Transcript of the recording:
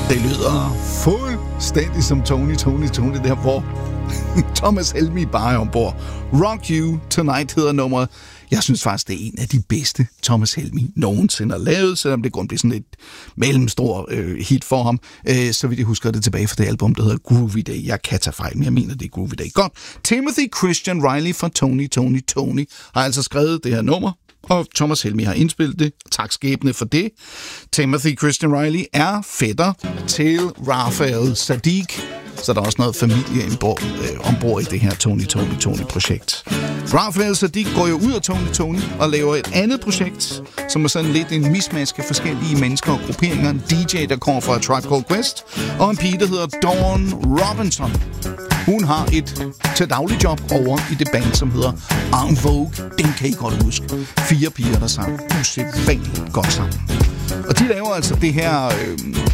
Det lyder fuldstændig som Tony, der hvor Thomas Helmig bare er ombord. Rock You Tonight hedder nummeret. Jeg synes faktisk, det er en af de bedste Thomas Helmig nogensinde har lavet, selvom det kun bliver sådan et mellemstor hit for ham. Så vidt jeg husker det tilbage fra det album, der hedder Groovy Day. Jeg kan tage fejl, men jeg mener, det er Groovy Day. Godt. Timothy Christian Riley fra Tony har altså skrevet det her nummer, og Thomas Helmig har indspillet det. Tak skæbne for det. Timothy Christian Riley er fætter til Raphael Saadiq, så der er også noget familie ombord i det her Tony-projekt. Raphael Saadiq går jo ud af Tony og laver et andet projekt, som er sådan lidt en mismask af forskellige mennesker og grupperinger. En DJ, der kommer fra A Tribe Called Quest, og en pige, der hedder Dawn Robinson. Hun har et til daglig job over i det band, som hedder En Vogue. Den kan I godt huske. 4 piger, der sammen usædvanligt godt sammen. Og de laver altså det her